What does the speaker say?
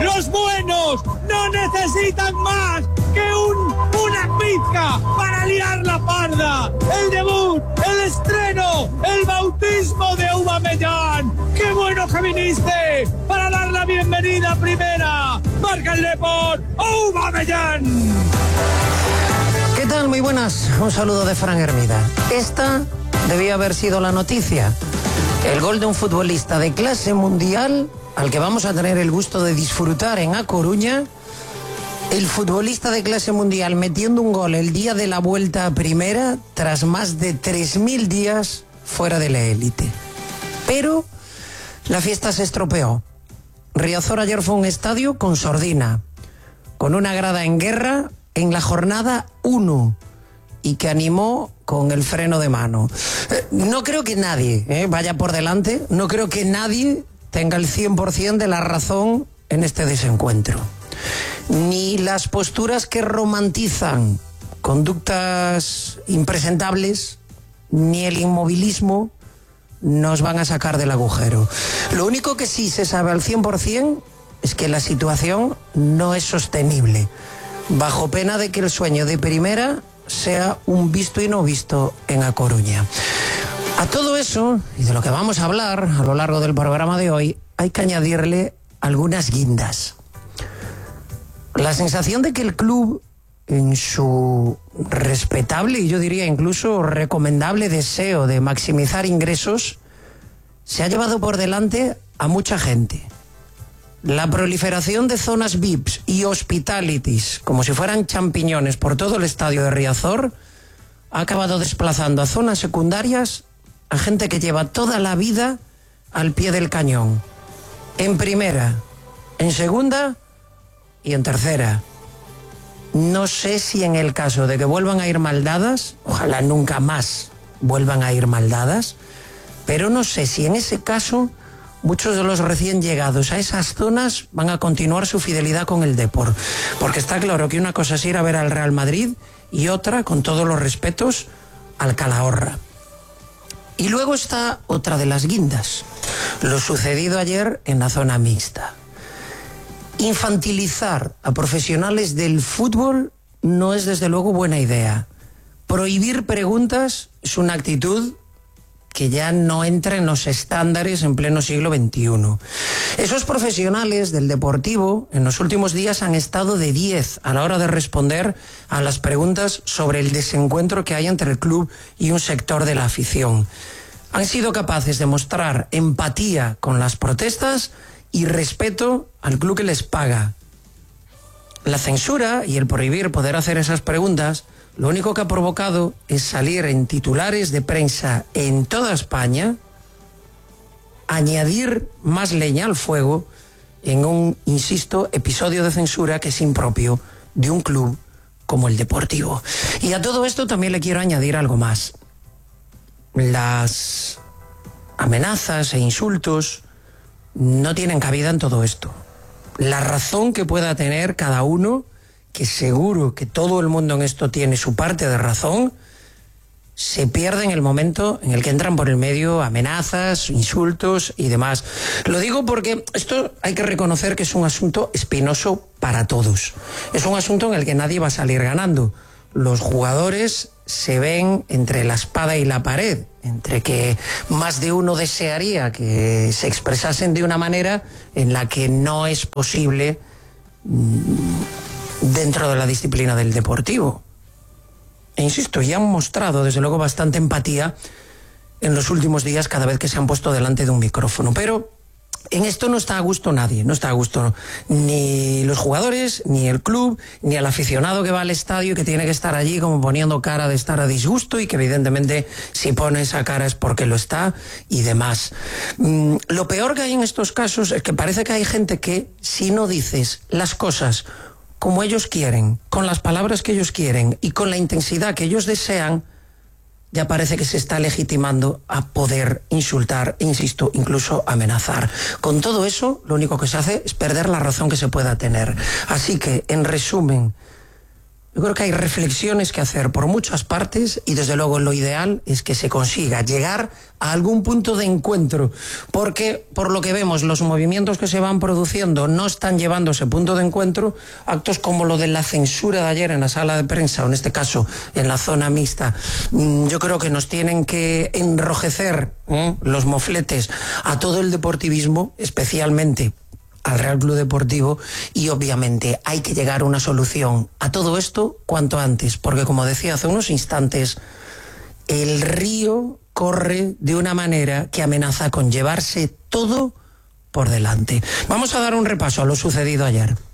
Los buenos no necesitan más que una pizca para liar la parda. El debut, el estreno, el bautismo de Aubameyang. ¡Qué bueno que viniste para dar la bienvenida a primera! ¡Marca el Depor, Aubameyang! ¿Qué tal? Muy buenas. Un saludo de Fran Hermida. Esta debía haber sido la noticia. El gol de un futbolista de clase mundial al que vamos a tener el gusto de disfrutar en A Coruña. El futbolista de clase mundial metiendo un gol el día de la vuelta a primera tras más de 3.000 días fuera de la élite. Pero la fiesta se estropeó. Riazor ayer fue un estadio con sordina, con una grada en guerra en la jornada 1 y que animó con el freno de mano. No creo que nadie vaya por delante, no creo que nadie tenga el 100% de la razón en este desencuentro. Ni las posturas que romantizan conductas impresentables, ni el inmovilismo nos van a sacar del agujero. Lo único que sí se sabe al 100% es que la situación no es sostenible, bajo pena de que el sueño de primera sea un visto y no visto en A Coruña. A todo eso, y de lo que vamos a hablar a lo largo del programa de hoy, hay que añadirle algunas guindas. La sensación de que el club, en su respetable y yo diría incluso recomendable deseo de maximizar ingresos, se ha llevado por delante a mucha gente. La proliferación de zonas VIPs y hospitalities, como si fueran champiñones por todo el estadio de Riazor, ha acabado desplazando a zonas secundarias a gente que lleva toda la vida al pie del cañón. En primera, en segunda y en tercera. No sé si en el caso de que vuelvan a ir mal dadas, ojalá nunca más vuelvan a ir mal dadas, pero no sé si en ese caso muchos de los recién llegados a esas zonas van a continuar su fidelidad con el Depor. Porque está claro que una cosa es ir a ver al Real Madrid y otra, con todos los respetos, al Calahorra. Y luego está otra de las guindas, lo sucedido ayer en la zona mixta. Infantilizar a profesionales del fútbol no es desde luego buena idea. Prohibir preguntas es una actitud que ya no entra en los estándares en pleno siglo XXI. Esos profesionales del deportivo en los últimos días han estado de 10 a la hora de responder a las preguntas sobre el desencuentro que hay entre el club y un sector de la afición. Han sido capaces de mostrar empatía con las protestas y respeto al club que les paga. La censura y el prohibir poder hacer esas preguntas lo único que ha provocado es salir en titulares de prensa en toda España, añadir más leña al fuego en un, insisto, episodio de censura que es impropio de un club como el Deportivo. Y a todo esto también le quiero añadir algo más. Las amenazas e insultos no tienen cabida en todo esto. La razón que pueda tener cada uno, que seguro que todo el mundo en esto tiene su parte de razón, se pierde en el momento en el que entran por el medio amenazas, insultos y demás. Lo digo porque esto hay que reconocer que es un asunto espinoso para todos. Es un asunto en el que nadie va a salir ganando. Los jugadores se ven entre la espada y la pared, entre que más de uno desearía que se expresasen de una manera en la que no es posible dentro de la disciplina del deportivo. E insisto, ya han mostrado desde luego bastante empatía en los últimos días cada vez que se han puesto delante de un micrófono, pero en esto no está a gusto nadie, no está a gusto ni los jugadores, ni el club, ni el aficionado que va al estadio y que tiene que estar allí como poniendo cara de estar a disgusto y que evidentemente si pone esa cara es porque lo está y demás. Lo peor que hay en estos casos es que parece que hay gente que si no dices las cosas como ellos quieren, con las palabras que ellos quieren y con la intensidad que ellos desean, ya parece que se está legitimando a poder insultar, insisto, incluso amenazar. Con todo eso, lo único que se hace es perder la razón que se pueda tener. Así que, en resumen, Yo creo que hay reflexiones que hacer por muchas partes y desde luego lo ideal es que se consiga llegar a algún punto de encuentro, porque por lo que vemos los movimientos que se van produciendo no están llevando a ese punto de encuentro. Actos como lo de la censura de ayer en la sala de prensa, o en este caso en la zona mixta, yo creo que nos tienen que enrojecer los mofletes a todo el deportivismo, especialmente al Real Club Deportivo, y obviamente hay que llegar a una solución a todo esto cuanto antes, porque como decía hace unos instantes, el río corre de una manera que amenaza con llevarse todo por delante. Vamos a dar un repaso a lo sucedido ayer.